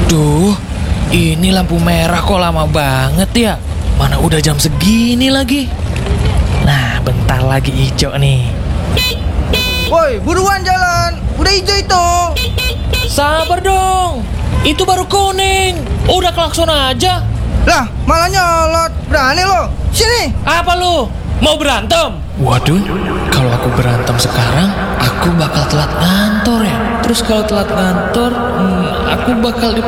Duh, ini lampu merah kok lama banget ya. Mana udah jam segini lagi. Nah, bentar lagi hijau nih. Woi, buruan jalan. Udah hijau itu. Sabar dong, itu baru kuning. Udah klakson aja. Lah, malah nyolot. Berani lo. Sini. Apa lu? Mau berantem? Waduh, kalau aku berantem sekarang, aku bakal telat ngantor ya. Terus kalau telat ngantor, aku bakal